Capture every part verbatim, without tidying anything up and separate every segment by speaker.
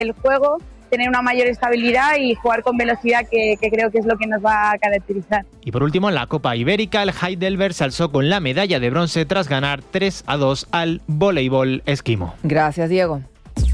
Speaker 1: el juego, tener una mayor estabilidad y jugar con velocidad, que, que creo que es lo que nos va a caracterizar.
Speaker 2: Y por último, en la Copa Ibérica, el Heidelberg se alzó con la medalla de bronce tras ganar tres a dos al voleibol esquimo.
Speaker 3: Gracias, Diego.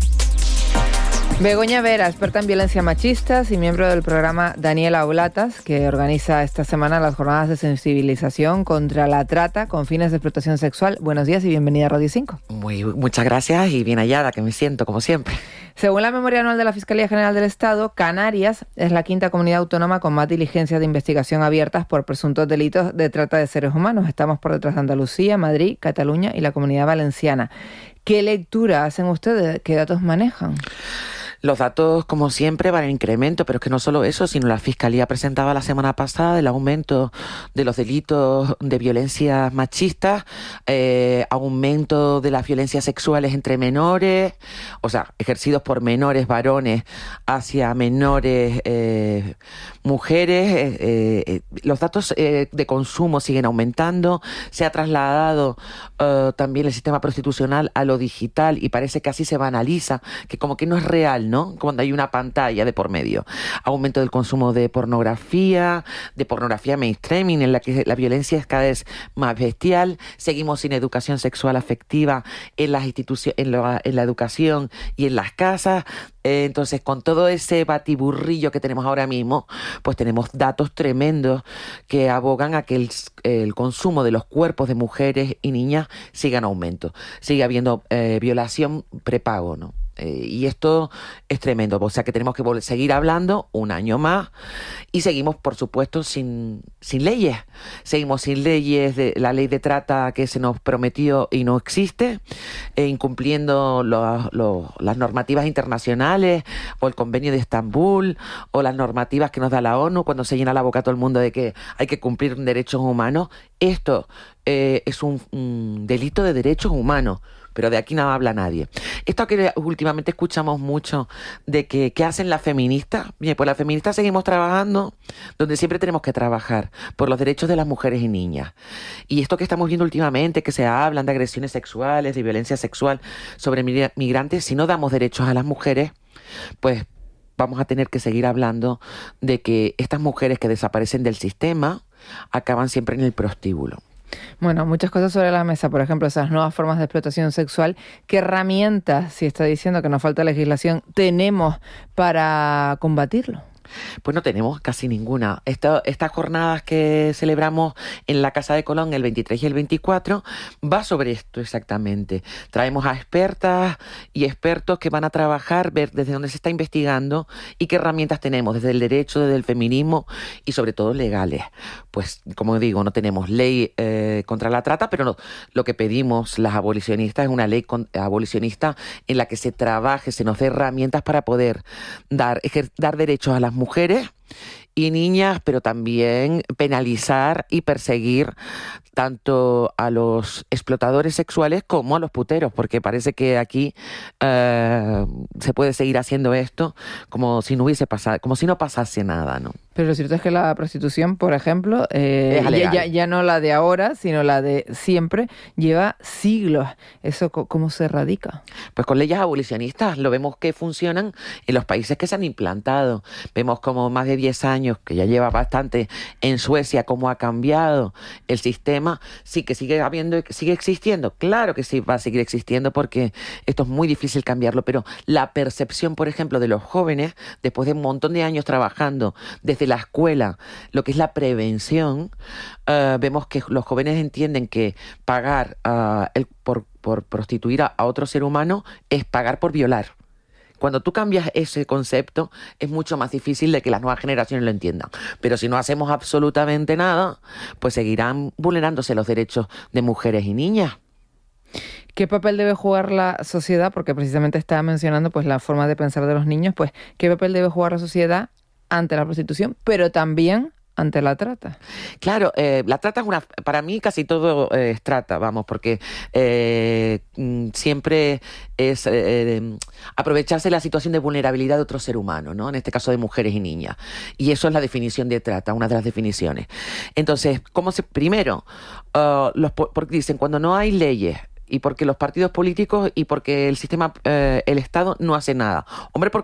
Speaker 3: Begoña Vera, experta en violencia machistas y miembro del programa Daniela Oblatas, que organiza esta semana las jornadas de sensibilización contra la trata con fines de explotación sexual. Buenos días y bienvenida a Radio cinco.
Speaker 4: Muy, muchas gracias y bien hallada, que me siento como siempre.
Speaker 3: Según la memoria anual de la Fiscalía General del Estado, Canarias es la quinta comunidad autónoma con más diligencias de investigación abiertas por presuntos delitos de trata de seres humanos. Estamos por detrás de Andalucía, Madrid, Cataluña y la Comunidad Valenciana. ¿Qué lectura hacen ustedes? ¿Qué datos manejan?
Speaker 4: Los datos, como siempre, van en incremento, pero es que no solo eso, sino la Fiscalía presentaba la semana pasada el aumento de los delitos de violencia machistas, eh, aumento de las violencias sexuales entre menores, o sea, ejercidos por menores varones hacia menores eh, mujeres. Eh, eh, los datos eh, de consumo siguen aumentando, se ha trasladado eh, también el sistema prostitucional a lo digital y parece que así se banaliza, que como que no es real, ¿no? Cuando hay una pantalla de por medio. Aumento del consumo de pornografía, de pornografía mainstreaming, en la que la violencia es cada vez más bestial. Seguimos sin educación sexual afectiva en las instituciones, en la, en la educación y en las casas. Eh, entonces, con todo ese batiburrillo que tenemos ahora mismo, pues tenemos datos tremendos que abogan a que el, el consumo de los cuerpos de mujeres y niñas siga en aumento. Sigue habiendo eh, violación prepago, ¿no? Eh, y esto es tremendo, o sea que tenemos que vol- seguir hablando un año más y seguimos, por supuesto, sin, sin leyes. Seguimos sin leyes, de la ley de trata que se nos prometió y no existe, eh, incumpliendo lo, lo, las normativas internacionales o el convenio de Estambul o las normativas que nos da la ONU cuando se llena la boca a todo el mundo de que hay que cumplir derechos humanos. Esto eh, es un, un delito de derechos humanos, pero de aquí no habla nadie. Esto que últimamente escuchamos mucho de que ¿qué hacen las feministas? Bien, pues las feministas seguimos trabajando donde siempre tenemos que trabajar, por los derechos de las mujeres y niñas. Y esto que estamos viendo últimamente, que se hablan de agresiones sexuales, de violencia sexual sobre migrantes, si no damos derechos a las mujeres, pues vamos a tener que seguir hablando de que estas mujeres que desaparecen del sistema acaban siempre en el prostíbulo.
Speaker 3: Bueno, muchas cosas sobre la mesa, por ejemplo, esas nuevas formas de explotación sexual. ¿Qué herramientas, si está diciendo que nos falta legislación, tenemos para combatirlo?
Speaker 4: Pues no tenemos casi ninguna. Esta, estas jornadas que celebramos en la Casa de Colón el veintitrés y el veinticuatro va sobre esto exactamente. Traemos a expertas y expertos que van a trabajar, ver desde dónde se está investigando y qué herramientas tenemos, desde el derecho, desde el feminismo y sobre todo legales. Pues como digo, no tenemos ley eh, contra la trata, pero no, lo que pedimos las abolicionistas es una ley con, abolicionista en la que se trabaje, se nos dé herramientas para poder dar, ejer, dar derechos a las mujeres y niñas, pero también penalizar y perseguir tanto a los explotadores sexuales como a los puteros, porque parece que aquí eh, se puede seguir haciendo esto como si no hubiese pasado, como si no pasase nada, ¿no?
Speaker 3: Pero lo cierto es que la prostitución, por ejemplo, eh, ya, ya, ya no la de ahora, sino la de siempre, lleva siglos. ¿Eso cómo se erradica?
Speaker 4: Pues con leyes abolicionistas. Lo vemos que funcionan en los países que se han implantado. Vemos como más de diez años, que ya lleva bastante, en Suecia, cómo ha cambiado el sistema. Sí, que sigue habiendo, sigue existiendo. Claro que sí va a seguir existiendo porque esto es muy difícil cambiarlo, pero la percepción, por ejemplo, de los jóvenes, después de un montón de años trabajando desde la escuela, lo que es la prevención, uh, vemos que los jóvenes entienden que pagar uh, el, por, por prostituir a, a otro ser humano es pagar por violar. Cuando tú cambias ese concepto, es mucho más difícil de que las nuevas generaciones lo entiendan. Pero si no hacemos absolutamente nada, pues seguirán vulnerándose los derechos de mujeres y niñas.
Speaker 3: ¿Qué papel debe jugar la sociedad? Porque precisamente estaba mencionando pues la forma de pensar de los niños. Pues, ¿qué papel debe jugar la sociedad ante la prostitución, pero también ante la trata?
Speaker 4: Claro, eh, la trata es una, para mí casi todo eh, es trata, vamos, porque eh, siempre es eh, aprovecharse la situación de vulnerabilidad de otro ser humano, ¿no? En este caso de mujeres y niñas. Y eso es la definición de trata, una de las definiciones. Entonces, ¿cómo se, primero, uh, los, porque dicen, cuando no hay leyes, y porque los partidos políticos y porque el sistema, eh, el Estado no hace nada. Hombre, porque